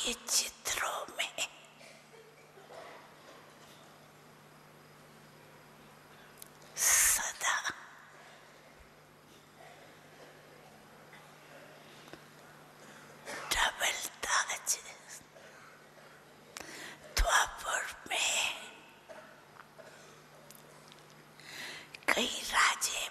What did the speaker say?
आपके चित्रों में सदा डबल ताज, द्वापर में कई राजे